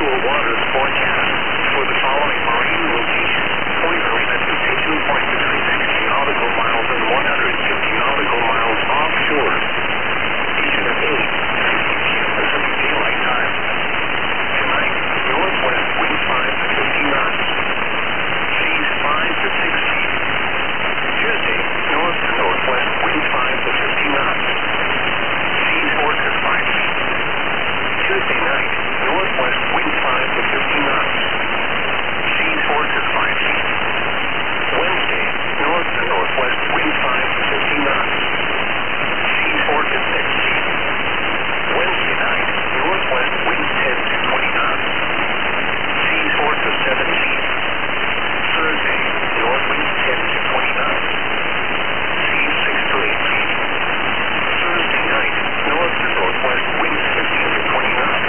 cool waters forecast for the following marine locations. Point Marina to Pigeon Point between 60 nautical miles and 150 nautical miles offshore. Station at 8:50 p.m. Pacific Daylight Time. Tonight, northwest wind 5 to 15 knots. Seas 5 to 6 feet. Tuesday, north to northwest wind 5 to 15 knots. Seas 4 to 5 feet. Tuesday night, northwest wind 5 to 15 knots. Seas 4 to 5 feet. Wednesday, north to northwest